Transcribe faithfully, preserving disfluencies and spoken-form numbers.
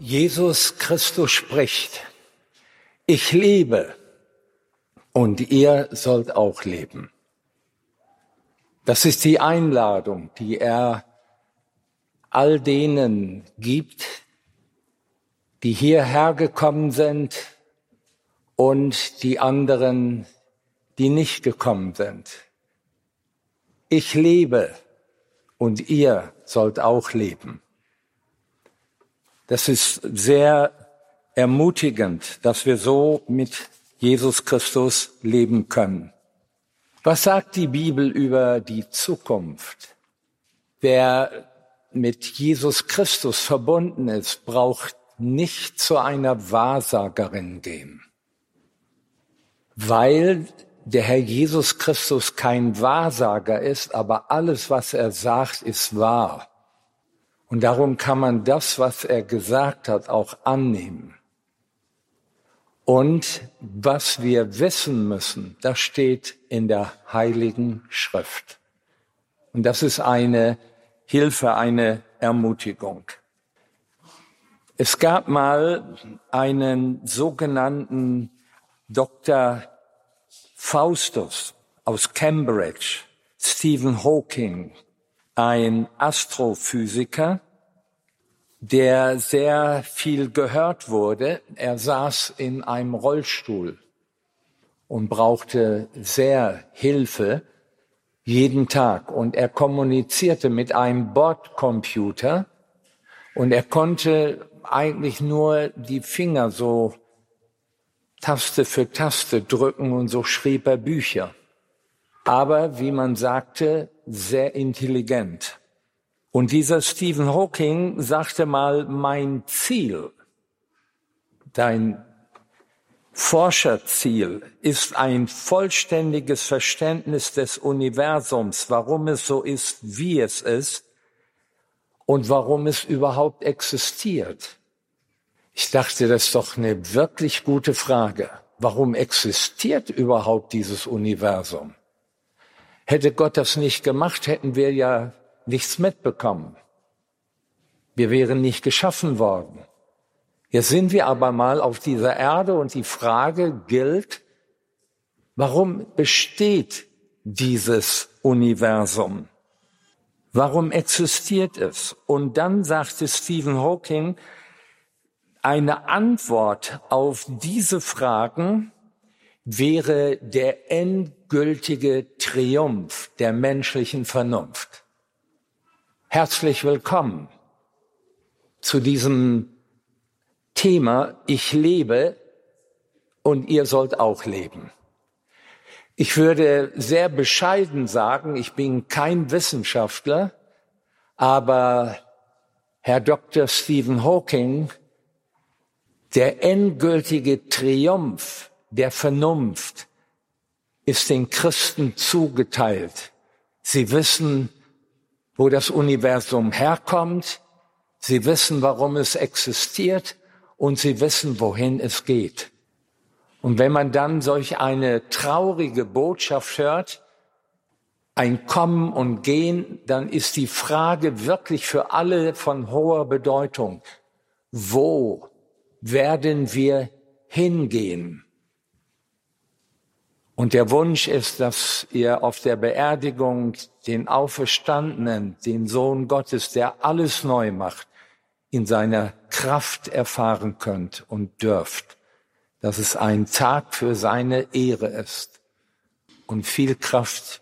Jesus Christus spricht: Ich lebe und ihr sollt auch leben. Das ist die Einladung, die er all denen gibt, die hierher gekommen sind und die anderen, die nicht gekommen sind. Ich lebe und ihr sollt auch leben. Das ist sehr ermutigend, dass wir so mit Jesus Christus leben können. Was sagt die Bibel über die Zukunft? Wer mit Jesus Christus verbunden ist, braucht nicht zu einer Wahrsagerin gehen, weil der Herr Jesus Christus kein Wahrsager ist, aber alles, was er sagt, ist wahr. Und darum kann man das, was er gesagt hat, auch annehmen. Und was wir wissen müssen, das steht in der Heiligen Schrift. Und das ist eine Hilfe, eine Ermutigung. Es gab mal einen sogenannten Doktor Faustus aus Cambridge, Stephen Hawking, ein Astrophysiker, der sehr viel gehört wurde. Er saß in einem Rollstuhl und brauchte sehr Hilfe jeden Tag. Und er kommunizierte mit einem Bordcomputer und er konnte eigentlich nur die Finger so Taste für Taste drücken und so schrieb er Bücher. Aber, wie man sagte, sehr intelligent. Und dieser Stephen Hawking sagte mal: Mein Ziel, dein Forscherziel ist ein vollständiges Verständnis des Universums, warum es so ist, wie es ist und warum es überhaupt existiert. Ich dachte, das ist doch eine wirklich gute Frage. Warum existiert überhaupt dieses Universum? Hätte Gott das nicht gemacht, hätten wir ja nichts mitbekommen. Wir wären nicht geschaffen worden. Jetzt sind wir aber mal auf dieser Erde und die Frage gilt: Warum besteht dieses Universum? Warum existiert es? Und dann sagte Stephen Hawking, eine Antwort auf diese Fragen wäre der endgültige Triumph der menschlichen Vernunft. Herzlich willkommen zu diesem Thema: Ich lebe und ihr sollt auch leben. Ich würde sehr bescheiden sagen, ich bin kein Wissenschaftler, aber Herr Doktor Stephen Hawking, der endgültige Triumph der Vernunft ist den Christen zugeteilt. Sie wissen, wo das Universum herkommt, sie wissen, warum es existiert und sie wissen, wohin es geht. Und wenn man dann solch eine traurige Botschaft hört, ein Kommen und Gehen, dann ist die Frage wirklich für alle von hoher Bedeutung: Wo werden wir hingehen? Und der Wunsch ist, dass ihr auf der Beerdigung den Auferstandenen, den Sohn Gottes, der alles neu macht, in seiner Kraft erfahren könnt und dürft. Dass es ein Tag für seine Ehre ist und viel Kraft